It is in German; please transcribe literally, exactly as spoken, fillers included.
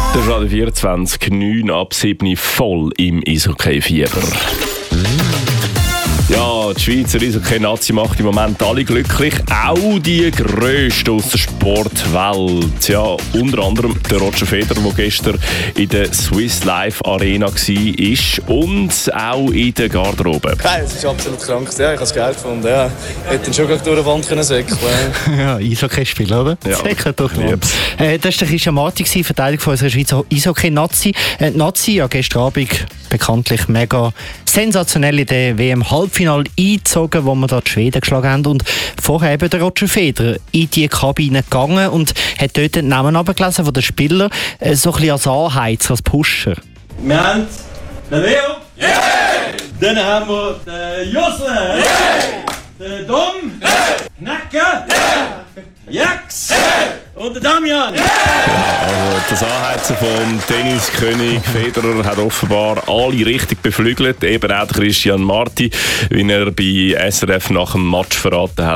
Der Radio vierundzwanzig, neun ab sieben voll im Eishockey-Fieber. Ja, die Schweizer Eishockey-Nazi macht im Moment alle glücklich. Auch die Grössten aus der Sportwelt. Ja, unter anderem der Roger Federer, der gestern in der Swiss Life Arena war und auch in der Garderobe. Nein, es ist absolut krank. Ja, ich habe es geil gefunden. Ja. Ich hätte ihn schon gleich durch die Wand können säckeln. Ja, Eishockey-Spiel, oder? Ja, säckeln durch die Wand. Äh, das war der Christian Marti, Verteidiger von unserer Schweizer Eishockey-Nazi. Äh, die Nazi, ja, gestern Abend bekanntlich mega sensationell in der W M-Halbfinale eingezogen, wo wir da die Schweden geschlagen haben. Und vorher eben der Roger Federer in die Kabine gegangen und hat dort den Namen abgelesen von den Spielern, äh, so ein bisschen als Anheizer, als Pusher. Wir haben den Leo, yeah! Dann haben wir den Josle, yeah! Den Dom, yeah! Knacke, yeah! Jax yeah! Und den Damian. Yeah! Also das Anheizen vom Tenniskönig Federer hat offenbar alle richtig beflügelt, eben auch Christian Marti, wie er bei S R F nach dem Match verraten hat.